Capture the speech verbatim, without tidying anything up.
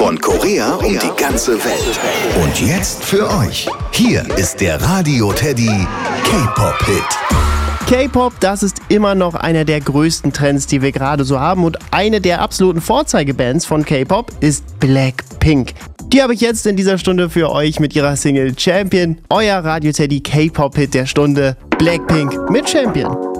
Von Korea um die ganze Welt. Und jetzt für euch. Hier ist der Radio Teddy K-Pop-Hit. K-Pop, das ist immer noch einer der größten Trends, die wir gerade so haben. Und eine der absoluten Vorzeigebands von K-Pop ist Blackpink. Die habe ich jetzt in dieser Stunde für euch mit ihrer Single Champion. Euer Radio Teddy K-Pop-Hit der Stunde. Blackpink mit Champion.